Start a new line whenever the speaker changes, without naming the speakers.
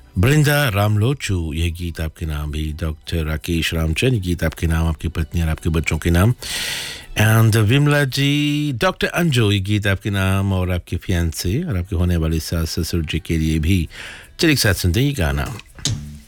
बृंदा रामलोचू, यह गीत आपके नाम भी। डॉक्टर राकेश रामचंद, ये गीत आपके नाम, आपकी पत्नी और आपके बच्चों के नाम। एंड विमला जी, डॉक्टर अंजू, ये गीत आपके नाम और आपके फियांसे और आपके होने वाले सास ससुर जी के लिए भी। चलिए एक साथ सुनते हैं ये गाना।